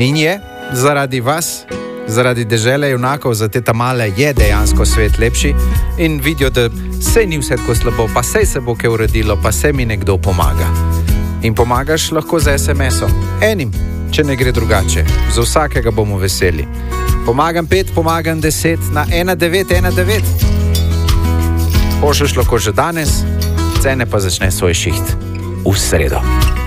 In je zaradi vas, zaradi dežele junakov, za te tamale je dejansko svet lepši in vidijo, da se ni vse tako slabo, pa sej se bo kaj uredilo, pa se mi nekdo pomaga. In pomagaš lahko z SMS-om. Enim, če ne gre drugače. Za vsakega bomo veseli. Pomagam 5, pomagam 10 na 1919. Pošlješ lahko že danes, cene pa začne svoj šiht v sredo.